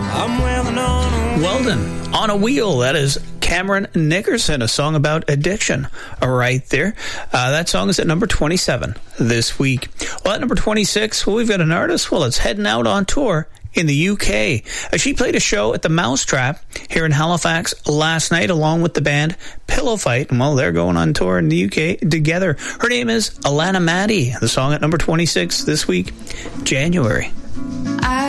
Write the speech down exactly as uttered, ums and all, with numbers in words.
I'm welding on a Weldon on a Wheel. That is Cameron Nickerson, a song about addiction. Right there. Uh, that song is at number twenty-seven this week. Well, at number twenty-six, well, we've got an artist. Well, it's heading out on tour in the U K. Uh, she played a show at the Mousetrap here in Halifax last night along with the band Pillow Fight. And well, they're going on tour in the U K together. Her name is Alana Maddie. The song at number twenty-six this week, January. I